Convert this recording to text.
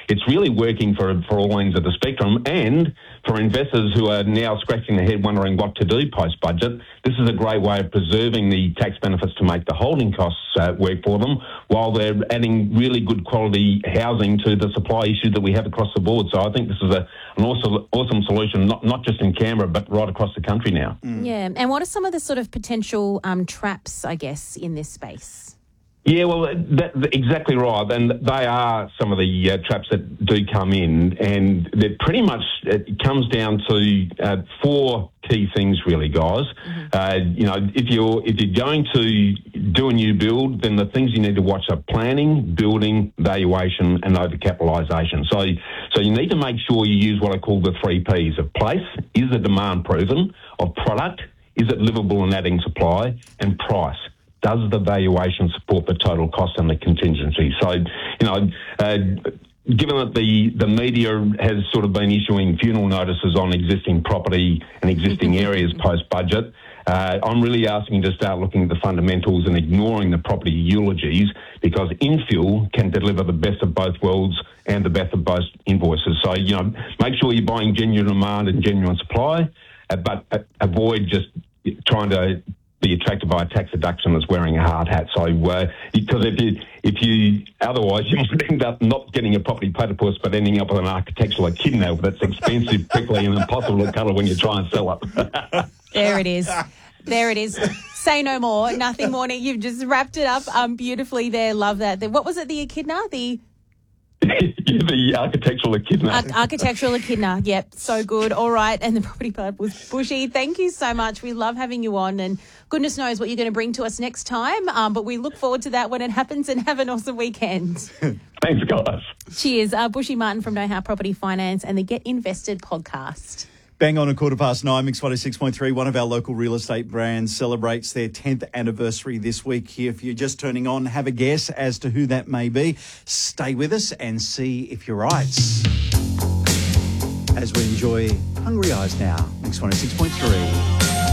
it's really working for all ends of the spectrum. And for investors who are now scratching their head wondering what to do post-budget, this is a great way of preserving the tax benefits to make the holding costs work for them, while they're adding really good quality housing to the supply issue that we have across the board. So I think this is an awesome solution, not just in Canberra, but right across the country now. Yeah, and what are some of the sort of potential traps, I guess, in this space? Yeah, well, exactly right. And they are some of the traps that do come in. And they're pretty much, it comes down to four key things, really, guys. If you're going to do a new build, then the things you need to watch are planning, building, valuation, and overcapitalisation. So you need to make sure you use what I call the 3 Ps of place. Is the demand proven? Of product? Is it livable and adding supply? And price. Does the valuation support the total cost and the contingency? So, given that the media has sort of been issuing funeral notices on existing property and existing areas post-budget, I'm really asking you to start looking at the fundamentals and ignoring the property eulogies, because infill can deliver the best of both worlds and the best of both invoices. So, make sure you're buying genuine demand and genuine supply, but avoid just trying to be attracted by a tax deduction that's wearing a hard hat. So, because if you otherwise you might end up not getting a property platypus, but ending up with an architectural echidna that's expensive, quickly, and impossible to colour when you try and sell it. There it is. There it is. Say no more. Nothing more. You've just wrapped it up beautifully there. Love that. What was it? The echidna? The architectural echidna. Architectural echidna. Yep, so good. All right, and the property platypus. Bushy, thank you so much. We love having you on, and goodness knows what you're going to bring to us next time. But we look forward to that when it happens, and have an awesome weekend. Thanks, guys. Cheers. Bushy Martin from Know How Property Finance and the Get Invested podcast. Bang on 9:15, Mix 106.3. One of our local real estate brands celebrates their 10th anniversary this week. Here, if you're just turning on, have a guess as to who that may be. Stay with us and see if you're right. As we enjoy Hungry Eyes now, Mix 106.3.